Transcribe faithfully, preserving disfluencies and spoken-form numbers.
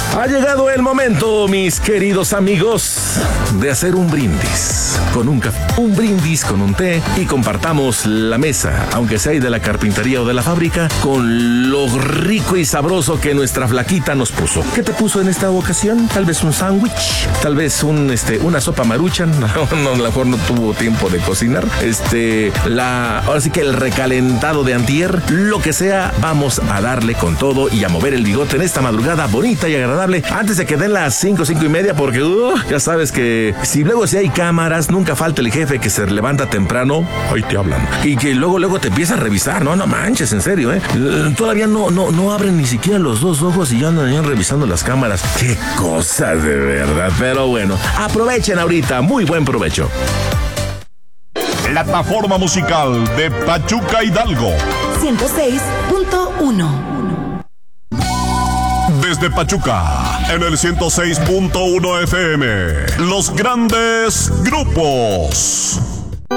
Ha llegado el momento, mis queridos amigos, de hacer un brindis con un café, un brindis con un té y compartamos la mesa, aunque sea de la carpintería o de la fábrica, con lo rico y sabroso que nuestra flaquita nos puso. ¿Qué te puso en esta ocasión? Tal vez un sándwich, tal vez un este una sopa Maruchan. No, no, a lo mejor no tuvo tiempo de cocinar. Este, la, ahora sí que el recalentado de antier, lo que sea, vamos a darle con todo y a mover el bigote en esta madrugada bonita y agradable antes de que den las cinco, cinco y media, porque uh, ya sabes que si luego si hay cámaras, nunca falta el jefe que se levanta temprano, ahí te hablan, y que luego luego te empieza a revisar. No, no manches, en serio, eh. Todavía no, no, no abren ni siquiera los dos ojos y ya andan revisando las cámaras. Qué cosas de verdad, pero bueno, aprovechen ahorita, muy buen provecho. Plataforma musical de Pachuca Hidalgo. ciento seis punto uno. Desde Pachuca, en el ciento seis punto uno F M, los grandes grupos.